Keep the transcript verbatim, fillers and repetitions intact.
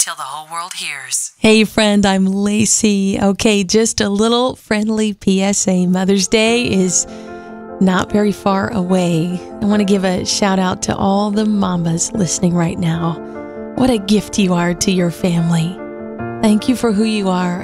until the whole world hears. Hey friend, I'm Lacey. Okay, just a little friendly P S A. Mother's Day is not very far away. I want to give a shout out to all the mamas listening right now. What a gift you are to your family. Thank you for who you are